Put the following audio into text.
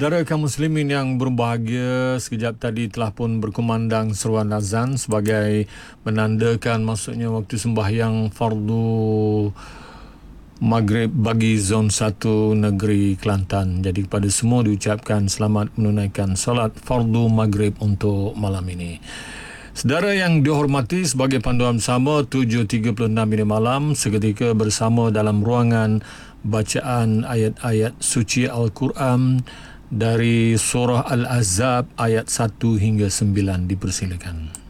Saudara kaum muslimin yang berbahagia, sekejap tadi telah pun berkumandang seruan azan sebagai menandakan maksudnya waktu sembahyang fardu Maghrib bagi zon 1 negeri Kelantan. Jadi kepada semua diucapkan selamat menunaikan solat fardu Maghrib untuk malam ini. Saudara yang dihormati, sebagai panduan bersama 7.36 ini malam, seketika bersama dalam ruangan bacaan ayat-ayat suci Al-Quran dari surah Al-Ahzab ayat 1 hingga 9. Dipersilakan.